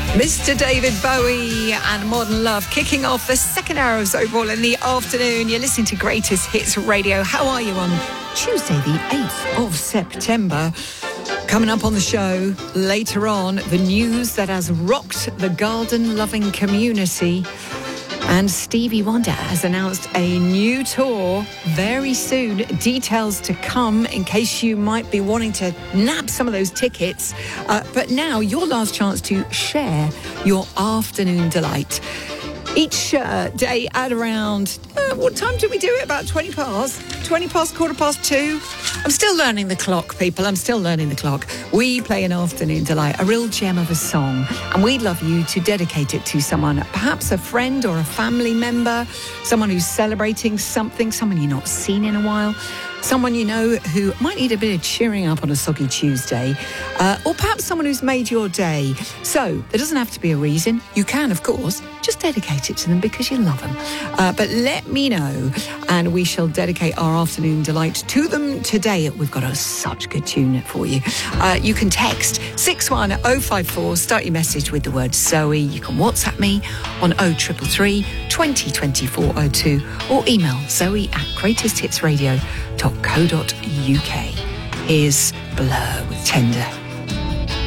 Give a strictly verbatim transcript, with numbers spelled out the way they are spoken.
Mister David Bowie and Modern Love kicking off the second hour of Soapball in the afternoon. You're listening to Greatest Hits Radio. How are you on Tuesday, the eighth of September? Coming up on the show later on, the news that has rocked the garden-loving community. And Stevie Wonder has announced a new tour very soon. Details to come in case you might be wanting to nab some of those tickets. Uh, but now, your last chance to share your afternoon delight. Each uh, day at around, uh, what time do we do it? About twenty past? twenty past, quarter past two? I'm still learning the clock, people. I'm still learning the clock. We play an afternoon delight, a real gem of a song. And we'd love you to dedicate it to someone, perhaps a friend or a family member, someone who's celebrating something, someone you've not seen in a while, someone you know who might need a bit of cheering up on a soggy Tuesday, uh, or perhaps someone who's made your day. So there doesn't have to be a reason. You can, of course, just dedicate it to them because you love them. Uh, but let me know, and we shall dedicate our afternoon delight to them today. We've got a, such good tune for you. Uh, you can text six one oh five four, start your message with the word Zoe. You can WhatsApp me on oh triple three, twenty, twenty-four oh two, or email zoe at greatest hits radio dot co dot uk. Here's Blur with Tender.